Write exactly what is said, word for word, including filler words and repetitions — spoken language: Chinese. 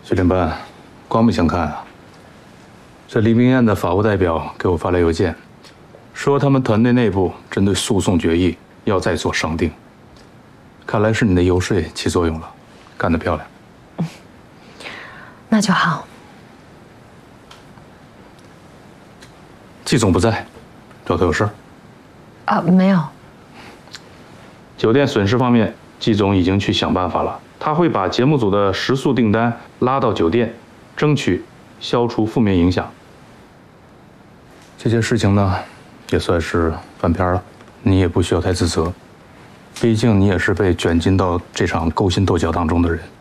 九点半，光不想看啊。这黎明燕的法务代表给我发来邮件，说他们团队内部针对诉讼决议要再做商定。看来是你的游说起作用了，干得漂亮。嗯， 那就好。 季总不在，找他有事？ 啊，没有。 酒店损失方面，季总已经去想办法了。他会把节目组的食宿订单拉到酒店，争取消除负面影响。这件事情呢，也算是翻篇了，你也不需要太自责，毕竟你也是被卷进到这场勾心斗角当中的人。